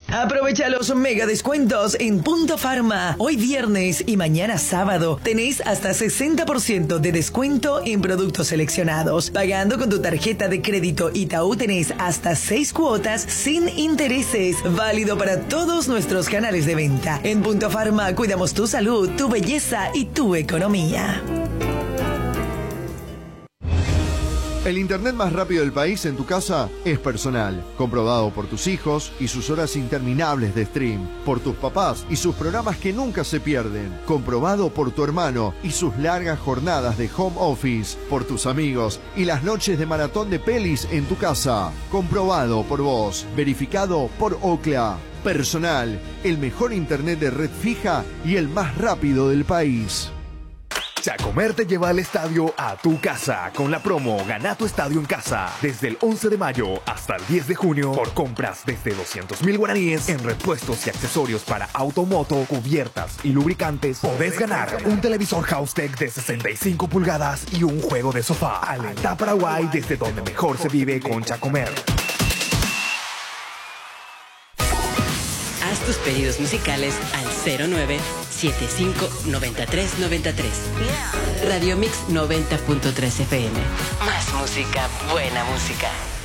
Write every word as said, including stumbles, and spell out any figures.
Aprovecha los mega descuentos en Punto Pharma. Hoy viernes y mañana sábado tenéis hasta sesenta por ciento de descuento en productos seleccionados. Pagando con tu tarjeta de crédito Itaú tenéis hasta seis cuotas sin intereses. Válido para todos nuestros canales de venta. En Punto Pharma cuidamos tu salud, tu belleza y tu economía. El internet más rápido del país en tu casa es Personal, comprobado por tus hijos y sus horas interminables de stream, por tus papás y sus programas que nunca se pierden, comprobado por tu hermano y sus largas jornadas de home office, por tus amigos y las noches de maratón de pelis en tu casa, comprobado por vos, verificado por Ookla. Personal, el mejor internet de red fija y el más rápido del país. Chacomer te lleva al estadio a tu casa con la promo Gana tu estadio en casa desde el once de mayo hasta el diez de junio por compras desde doscientos mil guaraníes en repuestos y accesorios para automoto, cubiertas y lubricantes. Podés ganar un televisor House-Tech de sesenta y cinco pulgadas y un juego de sofá. Alentá Paraguay desde donde mejor se vive con Chacomer. Haz tus pedidos musicales al cero nueve siete cinco nueve tres nueve tres. Radio Mix noventa punto tres F M. Más música, buena música.